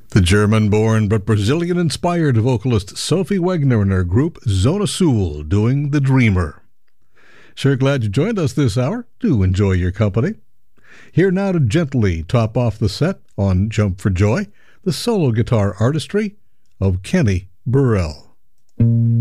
The German-born but Brazilian-inspired vocalist Sophie Wegner and her group Zona Sul doing The Dreamer. Sure glad you joined us this hour. Do enjoy your company. Here now to gently top off the set on Jump for Joy, the solo guitar artistry of Kenny Burrell.